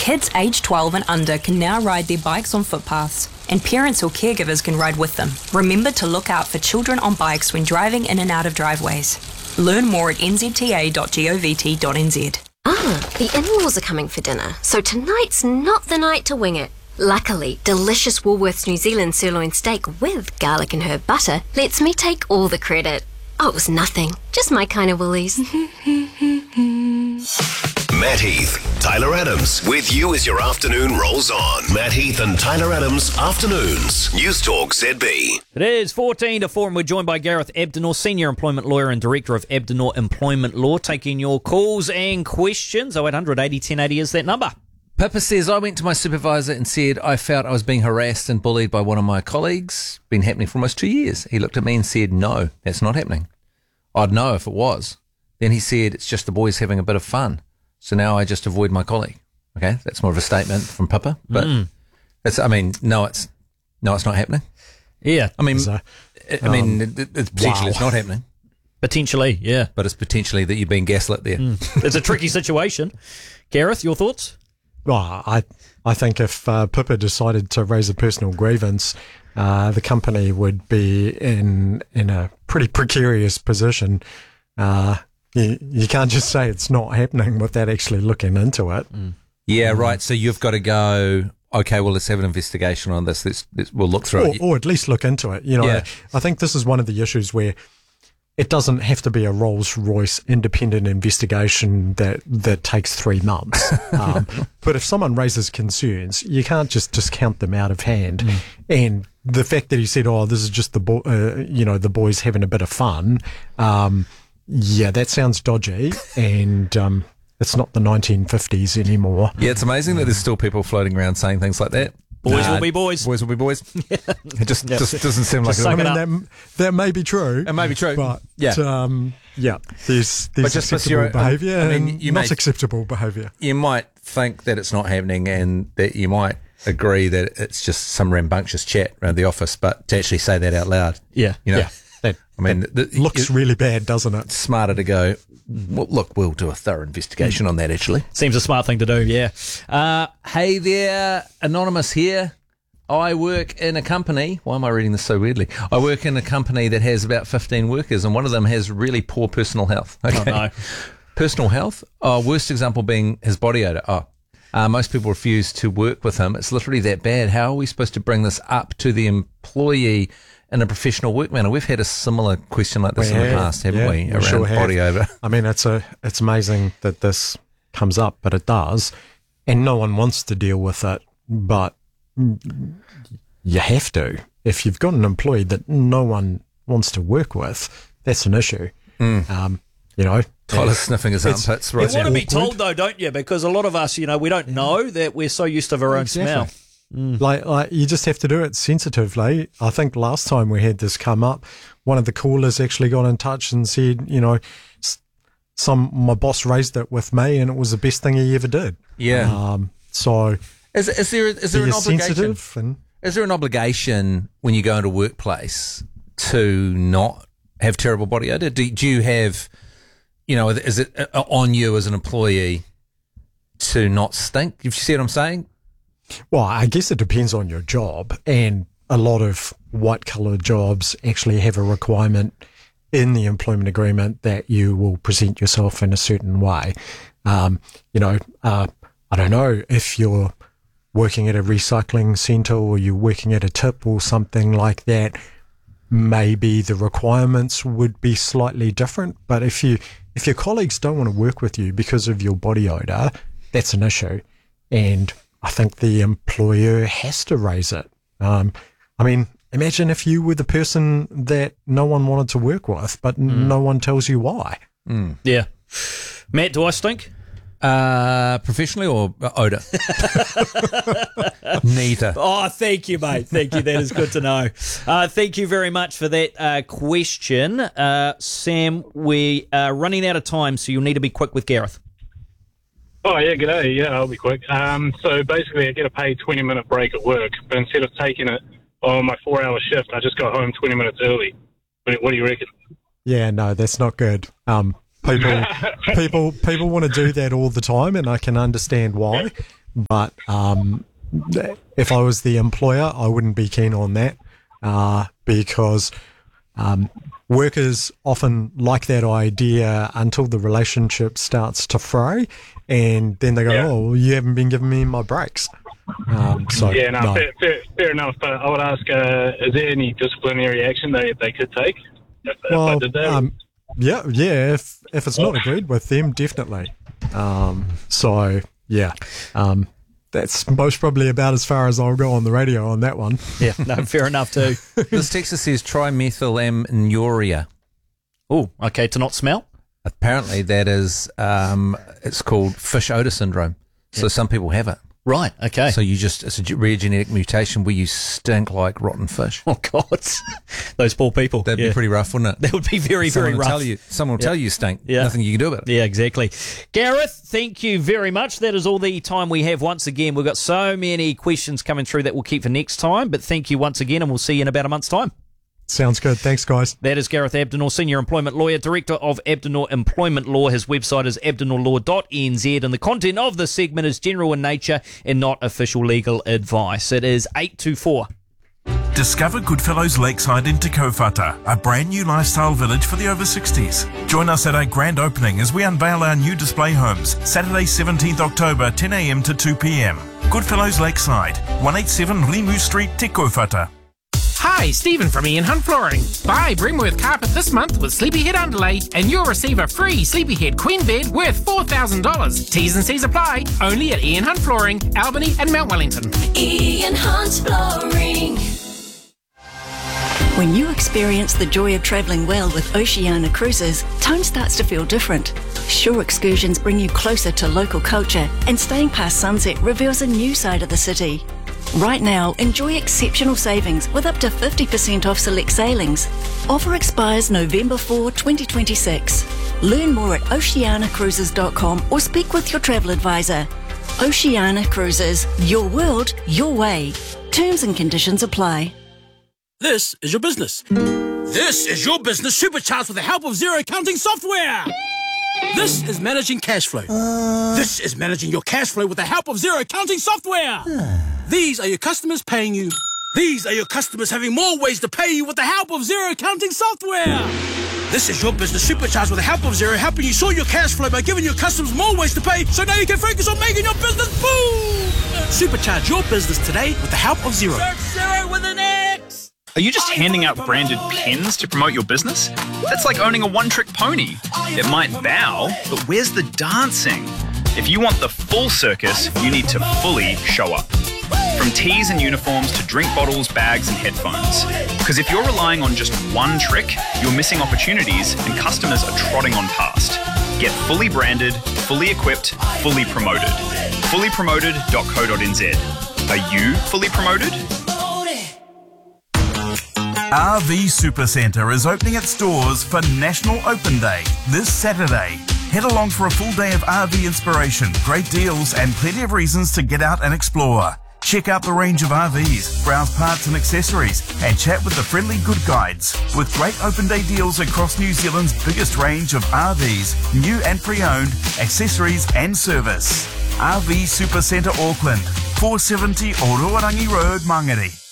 Kids aged 12 and under can now ride their bikes on footpaths, and parents or caregivers can ride with them. Remember to look out for children on bikes when driving in and out of driveways. Learn more at nzta.govt.nz. The in-laws are coming for dinner, so tonight's not the night to wing it. Luckily, delicious Woolworths New Zealand sirloin steak with garlic and herb butter lets me take all the credit. Oh, it was nothing. Just my kind of Woolies. Matt Heath, Tyler Adams, with you as your afternoon rolls on. Matt Heath and Tyler Adams, Afternoons, News Talk ZB. It is 14 to 4 and we're joined by Gareth Abdenor, Senior Employment Lawyer and Director of Abdenor Employment Law, taking your calls and questions. 0800 80 1080 is that number. Pippa says, I went to my supervisor and said I felt I was being harassed and bullied by one of my colleagues. Been happening for almost 2 years. He looked at me and said, no, that's not happening. I'd know if it was. Then he said, it's just the boys having a bit of fun. So now I just avoid my colleague. Okay, that's more of a statement from Pippa. But it's not happening. Yeah. It's potentially it's not happening. Potentially, yeah. But it's potentially that you're being gaslit there. It's a tricky situation. Gareth, your thoughts? Well, I think if Pippa decided to raise a personal grievance, the company would be in a pretty precarious position. You can't just say it's not happening without actually looking into it. Yeah, right. So you've got to go, okay, well, let's have an investigation on this. We'll look through it. Or at least look into it. You know, Yeah. I think this is one of the issues where it doesn't have to be a Rolls-Royce independent investigation that takes 3 months. But if someone raises concerns, you can't just discount them out of hand. And the fact that he said, "Oh, this is just the boys having a bit of fun," yeah, that sounds dodgy, and it's not the 1950s anymore. Yeah, it's amazing that there's still people floating around saying things like that. Boys will be boys. Boys will be boys. It just doesn't seem like suck it. it I mean, that may be true. It may be true. But Yeah. there's But just acceptable behaviour I mean, and you not may- acceptable behaviour. You might think that it's not happening and that you might agree that it's just some rambunctious chat around the office, but to actually say that out loud, Yeah. you know, Yeah. Looks really bad, doesn't it? it's smarter to go, well, look, we'll do a thorough investigation on that actually. Seems a smart thing to do, yeah. Hey there, Anonymous here. I work in a company. Why am I reading this so weirdly? I work in a company that has about 15 workers, and one of them has really poor personal health. Okay. Oh, no. Personal health? Worst example being his body odour. Most people refuse to work with him. It's literally that bad. How are we supposed to bring this up to the employee in a professional work manner? We've had a similar question like this in the past, haven't we? Around sure have. body odour. I mean, it's amazing that this comes up, but it does, and no one wants to deal with it, but you have to. If you've got an employee that no one wants to work with, that's an issue. Tyler's sniffing his armpits right You want to now. be told, though, don't you? Because a lot of us, we don't know that we're so used to our own smell. Like you just have to do it sensitively. I think last time we had this come up, one of the callers actually got in touch and said, my boss raised it with me, and it was the best thing he ever did. Yeah. So Is there an obligation? sensitive and Is there an obligation when you go into a workplace to not have terrible body odor? Do you have, is it on you as an employee to not stink? If you see what I'm saying? well, I guess it depends on your job, and a lot of white-collar jobs actually have a requirement in the employment agreement that you will present yourself in a certain way. I don't know if you're working at a recycling centre or you're working at a tip or something like that, maybe the requirements would be slightly different. But if your colleagues don't want to work with you because of your body odour, that's an issue. And I think the employer has to raise it. Imagine if you were the person that no one wanted to work with, but no one tells you why. Yeah. Matt, do I stink? Professionally or odour? Neither. Oh, thank you, mate. Thank you. That is good to know. Thank you very much for that question. Sam, we are running out of time, so you'll need to be quick with Gareth. Oh, yeah, g'day. Yeah, I'll be quick. So basically I get a paid 20-minute break at work, but instead of taking it on my 4-hour shift, I just got home 20 minutes early. What do you reckon? Yeah, no, that's not good. People want to do that all the time, and I can understand why. but if I was the employer, I wouldn't be keen on that because workers often like that idea until the relationship starts to fray, and then they go, "Oh, well, you haven't been giving me my breaks." No. Fair enough. But I would ask, is there any disciplinary action they could take if I did that? If it's not agreed with them, definitely. That's most probably about as far as I'll go on the radio on that one. Yeah, no, fair enough too. This texter says trimethylamnuria. Oh, okay, to not smell? Apparently that is, it's called fish odor syndrome. So some people have it. Right, okay. So it's a rare genetic mutation where you stink like rotten fish. Oh, God. Those poor people. That'd be pretty rough, wouldn't it? That would be very, very rough. Someone will tell you you stink. Yeah. Nothing you can do about it. Yeah, exactly. Gareth, thank you very much. That is all the time we have once again. We've got so many questions coming through that we'll keep for next time, but thank you once again, and we'll see you in about a month's time. Sounds good. Thanks, guys. That is Gareth Abdenor, Senior Employment Lawyer, Director of Abdenor Employment Law. His website is abdenorlaw.nz, and the content of this segment is general in nature and not official legal advice. It is 8:24. Discover Goodfellows Lakeside in Te Kaupata, a brand new lifestyle village for the over 60s. Join us at our grand opening as we unveil our new display homes, Saturday 17th October, 10 a.m. to 2 p.m. Goodfellows Lakeside, 187 Limu Street, Te Kaupata. Hi, Stephen from Ian Hunt Flooring. Buy Bremworth carpet this month with Sleepyhead underlay and you'll receive a free Sleepyhead queen bed worth $4,000. T's and C's apply, only at Ian Hunt Flooring, Albany and Mount Wellington. Ian Hunt Flooring. When you experience the joy of travelling well with Oceania Cruises, time starts to feel different. Shore excursions bring you closer to local culture, and staying past sunset reveals a new side of the city. Right now, enjoy exceptional savings with up to 50% off select sailings. Offer expires November 4, 2026. Learn more at oceanacruises.com or speak with your travel advisor. Oceania Cruises, your world, your way. Terms and conditions apply. This is your business. This is your business supercharged with the help of Xero accounting software. This is managing cash flow. This is managing your cash flow with the help of Xero accounting software. These are your customers paying you. These are your customers having more ways to pay you with the help of Xero accounting software. This is your business supercharged with the help of Xero, helping you sort your cash flow by giving your customers more ways to pay, so now you can focus on making your business boom. Supercharge your business today with the help of Xero. Search Xero with an X. Are you just handing out branded pens to promote your business? That's like owning a one-trick pony. It might bow, but where's the dancing? If you want the full circus, you need to fully show up. From tees and uniforms to drink bottles, bags and headphones. Because if you're relying on just one trick, you're missing opportunities and customers are trotting on past. Get fully branded, fully equipped, fully promoted. Fullypromoted.co.nz. Are you fully promoted? RV Supercentre is opening its doors for National Open Day this Saturday. Head along for a full day of RV inspiration, great deals and plenty of reasons to get out and explore. Check out the range of RVs, browse parts and accessories, and chat with the friendly good guides. With great open day deals across New Zealand's biggest range of RVs, new and pre-owned, accessories and service. RV Supercentre Auckland, 470 Ororangi Road, Mangere.